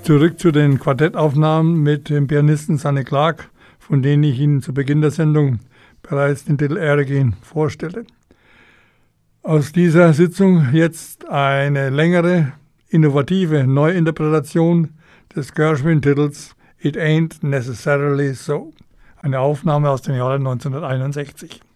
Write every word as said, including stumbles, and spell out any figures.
Zurück zu den Quartettaufnahmen mit dem Pianisten Sonny Clark, von denen ich Ihnen zu Beginn der Sendung bereits den Titel Air Again vorstellte. Aus dieser Sitzung jetzt eine längere, innovative Neuinterpretation des Gershwin-Titels It Ain't Necessarily So, eine Aufnahme aus dem Jahre neunzehnhunderteinundsechzig.